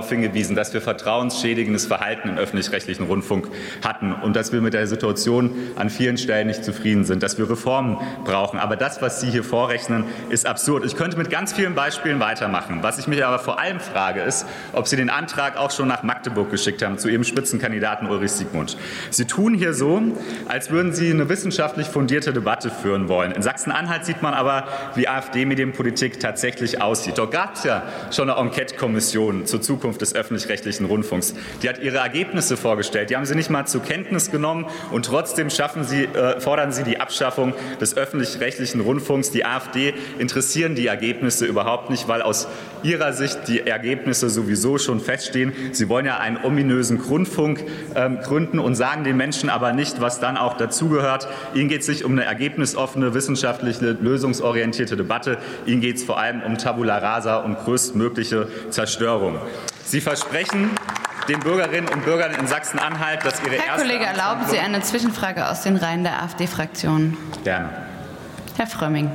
darauf hingewiesen, dass wir vertrauensschädigendes Verhalten im öffentlich-rechtlichen Rundfunk hatten und dass wir mit der Situation an vielen Stellen nicht zufrieden sind, dass wir Reformen brauchen. Aber das, was Sie hier vorrechnen, ist absurd. Ich könnte mit ganz vielen Beispielen weitermachen. Was ich mich aber vor allem frage, ist, ob Sie den Antrag auch schon nach Magdeburg geschickt haben, zu Ihrem Spitzenkandidaten Ulrich Siegmund. Sie tun hier so, als würden Sie eine wissenschaftlich fundierte Debatte führen wollen. In Sachsen-Anhalt sieht man aber, wie AfD-Medienpolitik tatsächlich aussieht. Dort gab es ja schon eine Enquete-Kommission zur Zukunft des öffentlich-rechtlichen Rundfunks. Die hat ihre Ergebnisse vorgestellt. Die haben Sie nicht mal zur Kenntnis genommen und trotzdem fordern Sie die Abschaffung des öffentlich-rechtlichen Rundfunks. Die AfD interessieren die Ergebnisse überhaupt nicht, weil aus ihrer Sicht die Ergebnisse sowieso schon feststehen. Sie wollen ja einen ominösen Rundfunk gründen und sagen den Menschen aber nicht, was dann auch dazugehört. Ihnen geht es nicht um eine ergebnisoffene, wissenschaftliche, lösungsorientierte Debatte. Ihnen geht es vor allem um Tabula rasa und größtmögliche Zerstörung. Sie versprechen den Bürgerinnen und Bürgern in Sachsen-Anhalt, dass ihre erste... Herr Kollege, erlauben Sie eine Zwischenfrage aus den Reihen der AfD-Fraktion? Gerne. Herr Frömming.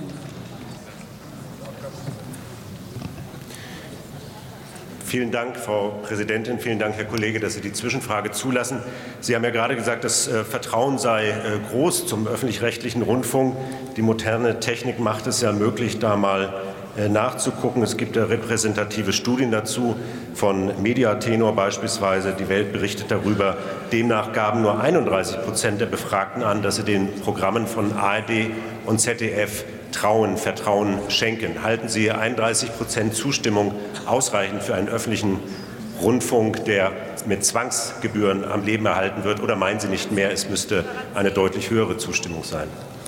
Vielen Dank, Frau Präsidentin. Vielen Dank, Herr Kollege, dass Sie die Zwischenfrage zulassen. Sie haben ja gerade gesagt, das Vertrauen sei groß zum öffentlich-rechtlichen Rundfunk. Die moderne Technik macht es ja möglich, da mal nachzugucken. Es gibt ja repräsentative Studien dazu von Mediatenor beispielsweise. Die Welt berichtet darüber. Demnach gaben nur 31% der Befragten an, dass sie den Programmen von ARD und ZDF Vertrauen schenken. Halten Sie 31% Zustimmung ausreichend für einen öffentlichen Rundfunk, der mit Zwangsgebühren am Leben erhalten wird? Oder meinen Sie nicht mehr, es müsste eine deutlich höhere Zustimmung sein?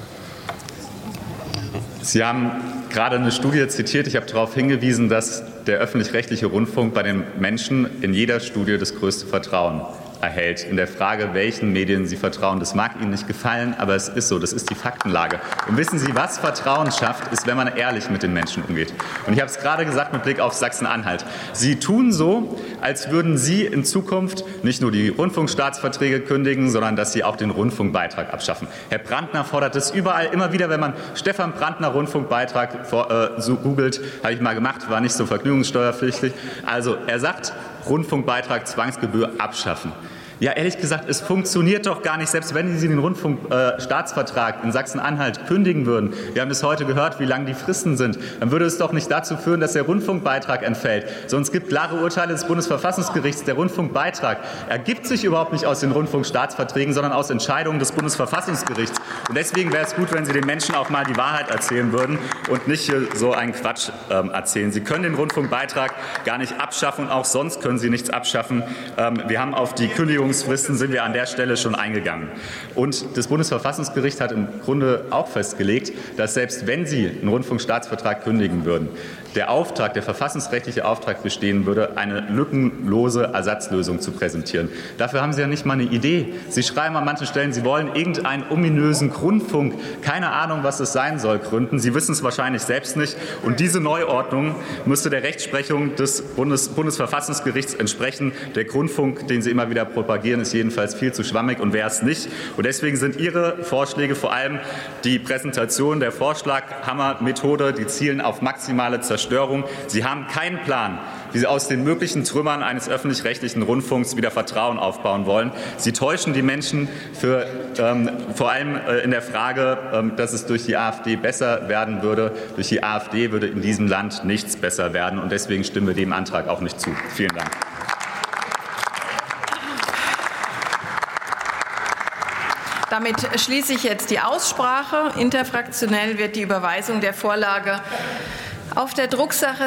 Sie haben gerade eine Studie zitiert. Ich habe darauf hingewiesen, dass der öffentlich-rechtliche Rundfunk bei den Menschen in jeder Studie das größte Vertrauen erhält. In der Frage, welchen Medien Sie vertrauen, das mag Ihnen nicht gefallen, aber es ist so, das ist die Faktenlage. Und wissen Sie, was Vertrauen schafft, ist, wenn man ehrlich mit den Menschen umgeht. Und ich habe es gerade gesagt mit Blick auf Sachsen-Anhalt. Sie tun so, als würden Sie in Zukunft nicht nur die Rundfunkstaatsverträge kündigen, sondern dass Sie auch den Rundfunkbeitrag abschaffen. Herr Brandner fordert es überall, immer wieder, wenn man Stefan Brandner Rundfunkbeitrag so googelt, habe ich mal gemacht, war nicht so vergnügungssteuerpflichtig. Also er sagt, Rundfunkbeitrag, Zwangsgebühr abschaffen. Ja, ehrlich gesagt, es funktioniert doch gar nicht, selbst wenn Sie den Rundfunkstaatsvertrag in Sachsen-Anhalt kündigen würden. Wir haben es heute gehört, wie lang die Fristen sind. Dann würde es doch nicht dazu führen, dass der Rundfunkbeitrag entfällt. Sonst gibt klare Urteile des Bundesverfassungsgerichts. Der Rundfunkbeitrag ergibt sich überhaupt nicht aus den Rundfunkstaatsverträgen, sondern aus Entscheidungen des Bundesverfassungsgerichts. Und deswegen wäre es gut, wenn Sie den Menschen auch mal die Wahrheit erzählen würden und nicht so einen Quatsch erzählen. Sie können den Rundfunkbeitrag gar nicht abschaffen und auch sonst können Sie nichts abschaffen. Wir haben auf die Kündigungsfristen sind wir an der Stelle schon eingegangen. Und das Bundesverfassungsgericht hat im Grunde auch festgelegt, dass selbst wenn Sie einen Rundfunkstaatsvertrag kündigen würden, der verfassungsrechtliche Auftrag bestehen würde, eine lückenlose Ersatzlösung zu präsentieren. Dafür haben Sie ja nicht mal eine Idee. Sie schreiben an manchen Stellen, Sie wollen irgendeinen ominösen Rundfunk, keine Ahnung, was es sein soll, gründen. Sie wissen es wahrscheinlich selbst nicht. Und diese Neuordnung müsste der Rechtsprechung des Bundesverfassungsgerichts entsprechen. Der Rundfunk, den Sie immer wieder propagieren, ist jedenfalls viel zu schwammig und wäre es nicht. Und deswegen sind Ihre Vorschläge, vor allem die Präsentation der Vorschlaghammer-Methode, die zielen auf maximale Zerstörung. Sie haben keinen Plan, wie Sie aus den möglichen Trümmern eines öffentlich-rechtlichen Rundfunks wieder Vertrauen aufbauen wollen. Sie täuschen die Menschen vor allem in der Frage, dass es durch die AfD besser werden würde. Durch die AfD würde in diesem Land nichts besser werden. Und deswegen stimmen wir dem Antrag auch nicht zu. Vielen Dank. Damit schließe ich jetzt die Aussprache. Interfraktionell wird die Überweisung der Vorlage auf der Drucksache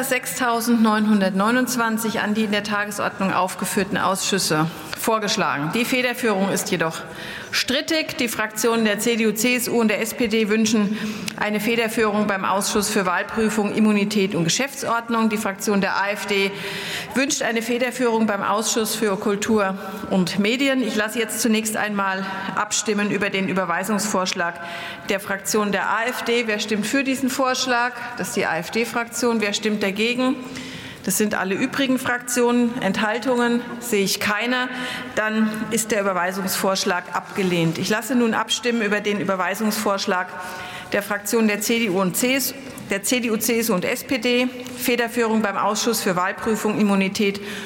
6.929 an die in der Tagesordnung aufgeführten Ausschüsse vorgeschlagen. Die Federführung ist jedoch strittig. Die Fraktionen der CDU, CSU und der SPD wünschen eine Federführung beim Ausschuss für Wahlprüfung, Immunität und Geschäftsordnung. Die Fraktion der AfD wünscht eine Federführung beim Ausschuss für Kultur und Medien. Ich lasse jetzt zunächst einmal abstimmen über den Überweisungsvorschlag der Fraktion der AfD. Wer stimmt für diesen Vorschlag? Das ist die AfD-Fraktion. Wer stimmt dagegen? Das sind alle übrigen Fraktionen. Enthaltungen sehe ich keine. Dann ist der Überweisungsvorschlag abgelehnt. Ich lasse nun abstimmen über den Überweisungsvorschlag der Fraktionen der CDU, CSU und SPD. Federführung beim Ausschuss für Wahlprüfung, Immunität